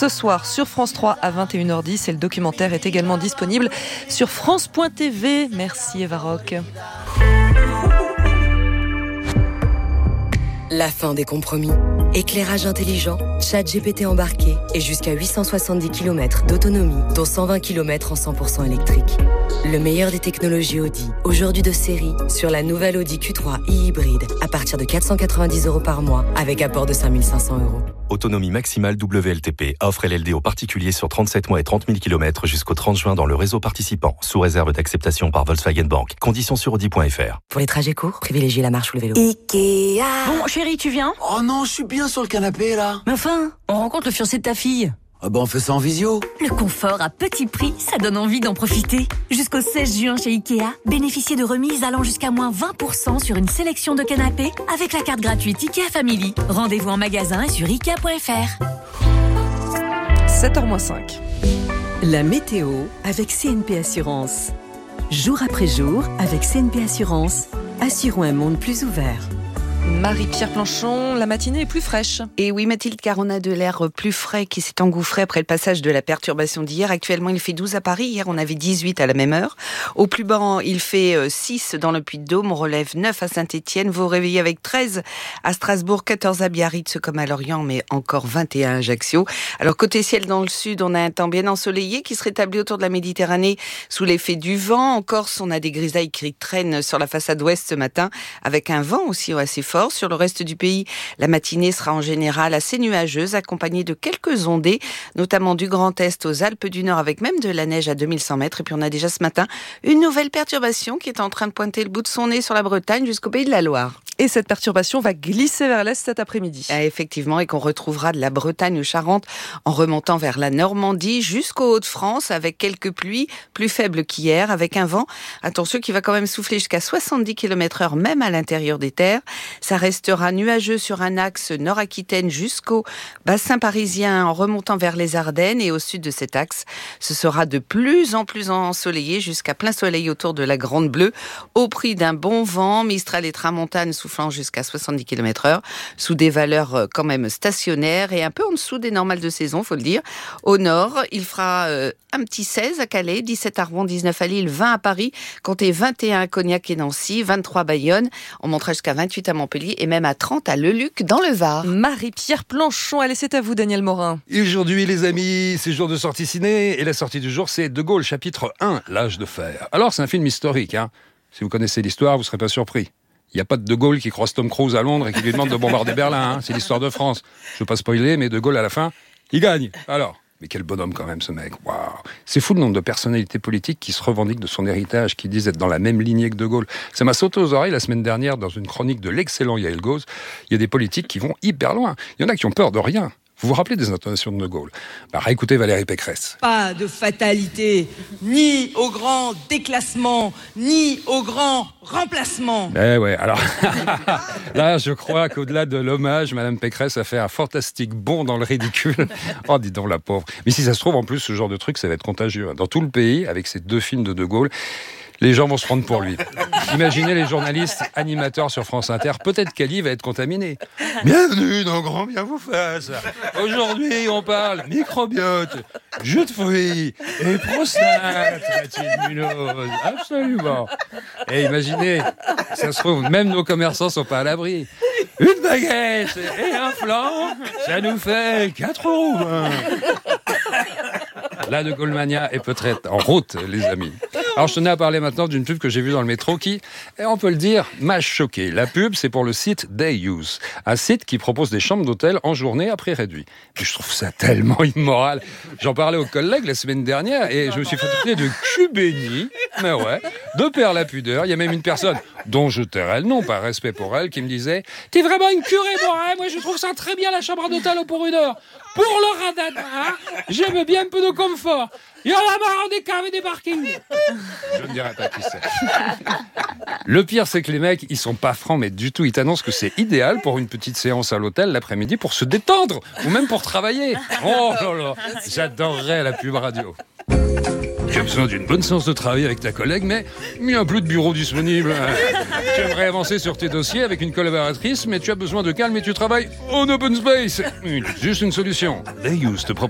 ce soir sur France 3 à 21h10 et le documentaire est également disponible sur France.tv. Merci Eva Rock. La fin des compromis. Éclairage intelligent, ChatGPT embarqué et jusqu'à 870 km d'autonomie, dont 120 km en 100% électrique. Le meilleur des technologies Audi, aujourd'hui de série, sur la nouvelle Audi Q3 e-hybride, à partir de 490 € par mois, avec apport de 5 500 €. Autonomie maximale WLTP. Offre LLD aux particuliers sur 37 mois et 30 000 km jusqu'au 30 juin dans le réseau participant, sous réserve d'acceptation par Volkswagen Bank. Conditions sur Audi.fr. Pour les trajets courts, privilégiez la marche ou le vélo. Ikea. Bon, chérie, tu viens ? Oh non, je suis bien sur le canapé, là. Mais enfin, on rencontre le fiancé de ta fille. Ah bah on fait ça en visio. Le confort à petit prix, ça donne envie d'en profiter. Jusqu'au 16 juin chez Ikea, bénéficiez de remises allant jusqu'à moins 20% sur une sélection de canapés avec la carte gratuite Ikea Family. Rendez-vous en magasin et sur Ikea.fr. 7h-5. La météo avec CNP Assurance. Jour après jour, avec CNP Assurance, assurons un monde plus ouvert. Marie-Pierre Planchon, la matinée est plus fraîche. Et oui Mathilde, car on a de l'air plus frais qui s'est engouffré après le passage de la perturbation d'hier. Actuellement il fait 12 à Paris, hier on avait 18 à la même heure. Au plus bas il fait 6 dans le Puy-de-Dôme, on relève 9 à Saint-Étienne. Vous vous réveillez avec 13 à Strasbourg, 14 à Biarritz comme à Lorient, mais encore 21 à Ajaccio. Alors côté ciel dans le sud, on a un temps bien ensoleillé qui se rétablit autour de la Méditerranée sous l'effet du vent. En Corse, on a des grisailles qui traînent sur la façade ouest ce matin, avec un vent aussi assez fort. Sur le reste du pays, la matinée sera en général assez nuageuse, accompagnée de quelques ondées, notamment du Grand Est aux Alpes du Nord, avec même de la neige à 2100 mètres. Et puis on a déjà ce matin une nouvelle perturbation qui est en train de pointer le bout de son nez sur la Bretagne jusqu'au Pays de la Loire. Et cette perturbation va glisser vers l'est cet après-midi. Effectivement, et qu'on retrouvera de la Bretagne aux Charentes en remontant vers la Normandie jusqu'aux Hauts-de-France avec quelques pluies plus faibles qu'hier, avec un vent, attention, qui va quand même souffler jusqu'à 70 km/h même à l'intérieur des terres. Ça restera nuageux sur un axe Nord-Aquitaine jusqu'au bassin parisien en remontant vers les Ardennes, et au sud de cet axe, ce sera de plus en plus ensoleillé jusqu'à plein soleil autour de la Grande Bleue, au prix d'un bon vent, Mistral et Tramontane soufflant jusqu'à 70 km/h, sous des valeurs quand même stationnaires et un peu en dessous des normales de saison, faut le dire. Au nord, il fera un petit 16 à Calais, 17 à Rouen, 19 à Lille, 20 à Paris, comptez 21 à Cognac et Nancy, 23 à Bayonne, on montera jusqu'à 28 à Montpellier et même à 30 à Leluc dans le Var. Marie-Pierre Planchon, allez, c'est à vous Daniel Morin. Et aujourd'hui les amis, c'est jour de sortie ciné et la sortie du jour c'est De Gaulle chapitre 1, l'âge de fer. Alors c'est un film historique, hein. Si vous connaissez l'histoire, vous ne serez pas surpris. Il n'y a pas de Gaulle qui croise Tom Cruise à Londres et qui lui demande de bombarder Berlin, hein. C'est l'histoire de France. Je ne veux pas spoiler, mais De Gaulle à la fin, il gagne. Alors, mais quel bonhomme quand même ce mec. Waouh. C'est fou le nombre de personnalités politiques qui se revendiquent de son héritage, qui disent être dans la même lignée que De Gaulle. Ça m'a sauté aux oreilles la semaine dernière dans une chronique de l'excellent Yael Gauze. Il y a des politiques qui vont hyper loin. Il y en a qui ont peur de rien. Vous vous rappelez des intonations de De Gaulle ? Réécoutez Valérie Pécresse. Pas de fatalité, ni au grand déclassement, ni au grand remplacement. Eh ouais, alors là, je crois qu'au-delà de l'hommage, Madame Pécresse a fait un fantastique bond dans le ridicule. Oh, dis donc la pauvre. Mais si ça se trouve, en plus, ce genre de truc, ça va être contagieux. Dans tout le pays, avec ces 2 films de Gaulle, les gens vont se prendre pour lui. Imaginez les journalistes animateurs sur France Inter. Peut-être qu'Ali va être contaminé. Bienvenue dans Grand Bien vous fasse. Aujourd'hui, on parle microbiote, jus de fruits et prostate, Mathilde Munoz. Absolument. Et imaginez, ça se trouve, même nos commerçants sont pas à l'abri. Une baguette et un flan, ça nous fait 4 roumains. La De Gaullemania est peut-être en route, les amis. Alors, je tenais à parler maintenant d'une pub que j'ai vue dans le métro qui, on peut le dire, m'a choqué. La pub, c'est pour le site Day Use, un site qui propose des chambres d'hôtel en journée à prix réduit. Et je trouve ça tellement immoral. J'en parlais aux collègues la semaine dernière et je me suis fait traiter de cul béni, mais ouais, de perdre la pudeur. Il y a même une personne dont je tairai le nom par respect pour elle qui me disait « T'es vraiment une curée, moi je trouve ça très bien la chambre d'hôtel pour 1 heure. Pour le radada, j'aime bien un peu de confort. Il y en a marre des caves et des parkings. » Je ne dirai pas qui c'est. Le pire, c'est que les mecs, ils sont pas francs, mais du tout. Ils t'annoncent que c'est idéal pour une petite séance à l'hôtel l'après-midi pour se détendre ou même pour travailler. Oh là là, j'adorerais la pub radio. Tu as besoin d'une bonne séance de travail avec ta collègue, mais il n'y a plus de bureau disponible. Tu aimerais avancer sur tes dossiers avec une collaboratrice, mais tu as besoin de calme et tu travailles en open space. Juste une solution. Day Use te propose